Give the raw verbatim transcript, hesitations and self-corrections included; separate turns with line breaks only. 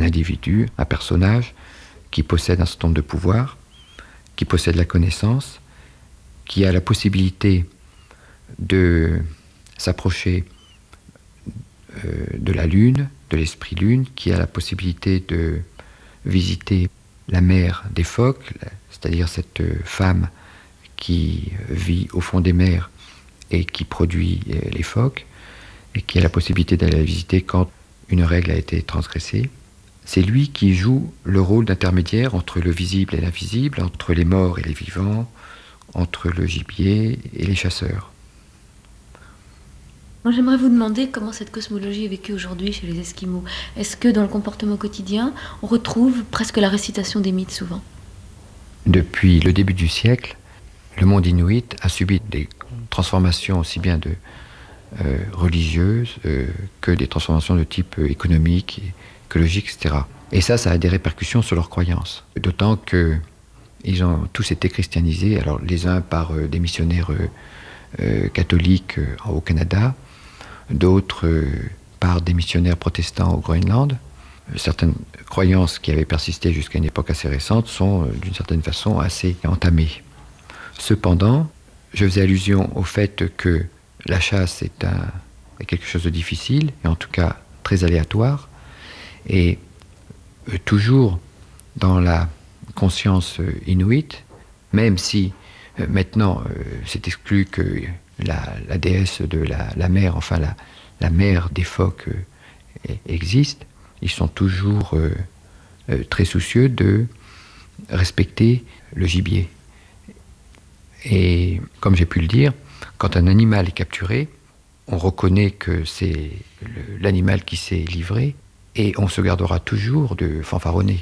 individu, un personnage qui possède un certain nombre de pouvoirs, qui possède la connaissance, qui a la possibilité de s'approcher euh, de la Lune, de l'esprit Lune, qui a la possibilité de visiter la mère des phoques, c'est-à-dire cette femme qui vit au fond des mers et qui produit les phoques, et qui a la possibilité d'aller la visiter quand une règle a été transgressée. C'est lui qui joue le rôle d'intermédiaire entre le visible et l'invisible, entre les morts et les vivants, entre le gibier et les chasseurs.
Moi, j'aimerais vous demander comment cette cosmologie est vécue aujourd'hui chez les Esquimaux. Est-ce que dans le comportement quotidien, on retrouve presque la récitation des mythes souvent?
Depuis le début du siècle, le monde inuit a subi des transformations aussi bien de, euh, religieuses euh, que des transformations de type euh, économique, écologique, et cetera. Et ça, ça a des répercussions sur leurs croyances. D'autant qu'ils ont tous été christianisés, alors les uns par euh, des missionnaires euh, euh, catholiques euh, au Canada, d'autres euh, par des missionnaires protestants au Groenland. Certaines croyances qui avaient persisté jusqu'à une époque assez récente sont, euh, d'une certaine façon, assez entamées. Cependant, je faisais allusion au fait que la chasse est, un, est quelque chose de difficile, et en tout cas très aléatoire, et euh, toujours dans la conscience euh, inuite, même si euh, maintenant euh, c'est exclu que la, la déesse de la, la mer, enfin la, la mère des phoques euh, existe, ils sont toujours euh, euh, très soucieux de respecter le gibier. Et comme j'ai pu le dire, quand un animal est capturé, on reconnaît que c'est le, l'animal qui s'est livré et on se gardera toujours de fanfaronner.